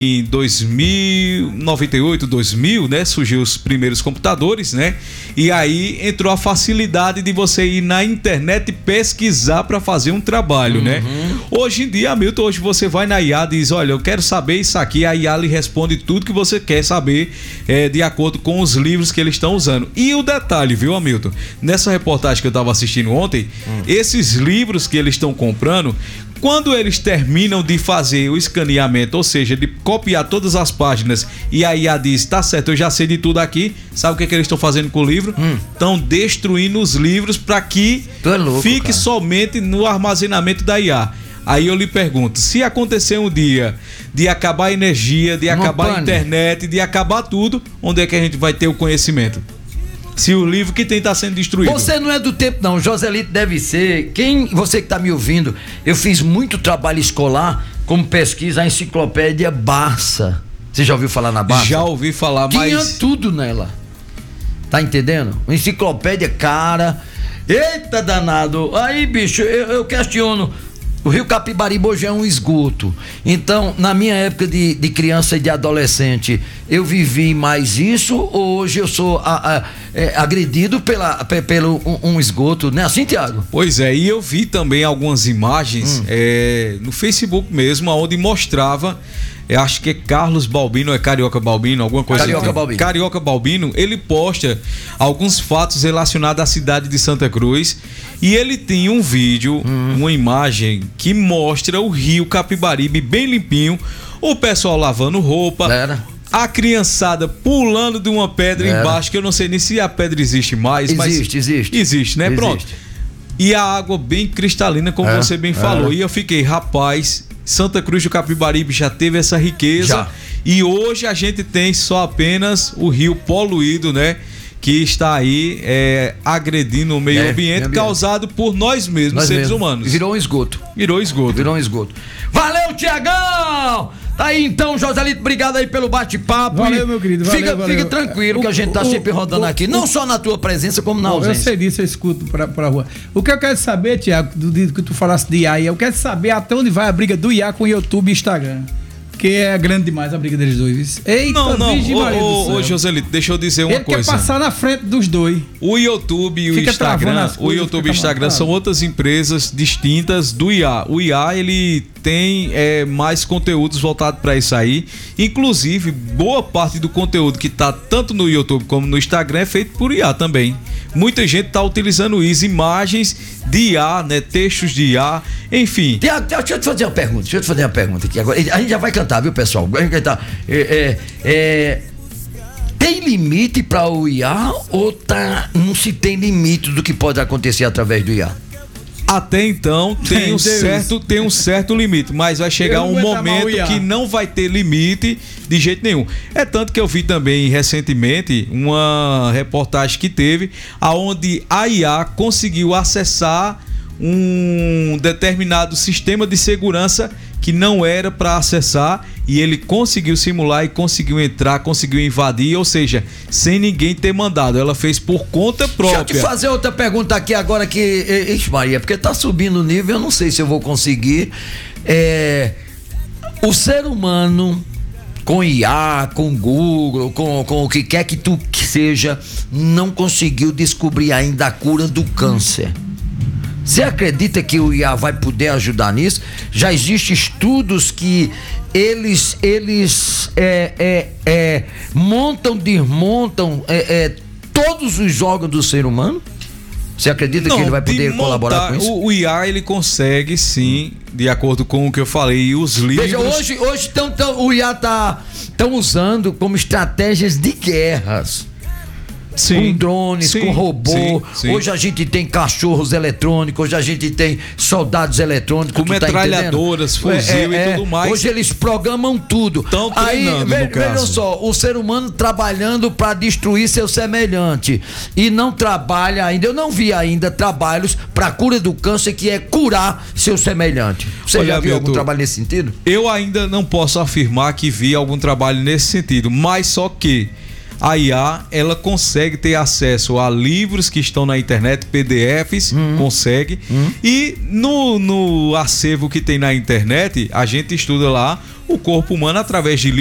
Em 98, 2000, né, surgiu os primeiros computadores, né? E aí entrou a facilidade de você ir na internet e pesquisar para fazer um trabalho, né? Hoje em dia, Hamilton, hoje você vai na IA e diz, olha, eu quero saber isso aqui, a IA lhe responde tudo que você quer saber, de acordo com os livros que eles estão usando. E o detalhe, viu, Hamilton? Nessa reportagem que eu estava assistindo ontem, esses livros que eles estão comprando, quando eles terminam de fazer o escaneamento, ou seja, de copiar todas as páginas, e a IA diz, tá certo, eu já sei de tudo aqui, sabe o que eles estão fazendo com o livro? Estão destruindo os livros para que fique cara. Somente no armazenamento da IA. Aí eu lhe pergunto, se acontecer um dia de acabar a energia, de acabar a internet, de acabar tudo, onde é que a gente vai ter o conhecimento? Se o livro que tem está sendo destruído. Você não é do tempo não, Joselito deve ser. Você que está me ouvindo, eu fiz muito trabalho escolar como pesquisa a enciclopédia Barça. Você já ouviu falar na Barça? Já ouvi falar, mas... Tinha tudo nela. Tá entendendo? Uma enciclopédia cara. Eita danado. Aí, bicho, eu questiono. O Rio Capibaribe hoje é um esgoto. Então, na minha época de criança e de adolescente, eu vivi mais isso, ou hoje eu sou agredido pelo um esgoto, não é assim, Tiago? Pois é, e eu vi também algumas imagens no Facebook mesmo, onde mostrava, acho que é Carlos Balbino, é Carioca Balbino, alguma coisa assim. Carioca Balbino, ele posta alguns fatos relacionados à cidade de Santa Cruz, e ele tem um vídeo, uma imagem que mostra o rio Capibaribe bem limpinho, o pessoal lavando roupa, a criançada pulando de uma pedra embaixo, que eu não sei nem se a pedra existe mais. Existe, né? Existe. Pronto. E a água bem cristalina, como você bem falou. E eu fiquei, rapaz, Santa Cruz do Capibaribe já teve essa riqueza. E hoje a gente tem só apenas o rio poluído, né? Que está aí agredindo o meio ambiente causado por nós mesmos, seres humanos. Virou um esgoto. Virou um esgoto. Valeu, Tiagão! Tá aí então, Joselito, obrigado aí pelo bate-papo. Valeu, meu querido, valeu. Fica tranquilo que a gente tá sempre rodando aqui, não só na tua presença, como na ausência. Eu sei disso, eu escuto pra rua. O que eu quero saber, Tiago, do que tu falasse de IA, eu quero saber até onde vai a briga do IA com o YouTube e Instagram. Porque é grande demais a briga deles dois. Eita, ô Joselito, deixa eu dizer uma coisa. Ele quer passar na frente dos dois. O YouTube e o Instagram, são outras empresas distintas do IA. O IA, ele tem mais conteúdos voltados para isso aí. Inclusive, boa parte do conteúdo que tá tanto no YouTube como no Instagram é feito por IA também. Muita gente tá utilizando isso, imagens de IA, né? Textos de IA, enfim. Tiago, deixa eu te fazer uma pergunta aqui agora. A gente já vai cantar, viu, pessoal? Tem limite para o IA ou não se tem limite do que pode acontecer através do IA? Até então tem um certo limite, mas vai chegar um momento que não vai ter limite de jeito nenhum. É tanto que eu vi também recentemente uma reportagem que teve aonde a IA conseguiu acessar um determinado sistema de segurança que não era para acessar, e ele conseguiu simular e conseguiu entrar, conseguiu invadir, ou seja, sem ninguém ter mandado. Ela fez por conta própria. Deixa eu te fazer outra pergunta aqui agora que... Ixi, Maria, porque tá subindo o nível, eu não sei se eu vou conseguir. O ser humano, com IA, com Google, com o que quer que tu seja, não conseguiu descobrir ainda a cura do câncer. Você acredita que o IA vai poder ajudar nisso? Já existem estudos que eles montam, desmontam todos os órgãos do ser humano? Você acredita que ele vai poder colaborar com isso? O IA, ele consegue sim, de acordo com o que eu falei, os livros... Veja, hoje o IA estão usando como estratégias de guerras. Com drones, com robô. Hoje a gente tem cachorros eletrônicos, hoje a gente tem soldados eletrônicos. Com metralhadoras, fuzil e tudo mais. Hoje eles programam tudo. Aí, vejam só, o ser humano trabalhando para destruir seu semelhante. E não trabalha ainda, eu não vi ainda trabalhos para cura do câncer, que é curar seu semelhante. Você já viu algum trabalho nesse sentido? Eu ainda não posso afirmar que vi algum trabalho nesse sentido, mas só que a IA, ela consegue ter acesso a livros que estão na internet, PDFs, consegue. E no acervo que tem na internet, a gente estuda lá o corpo humano, através de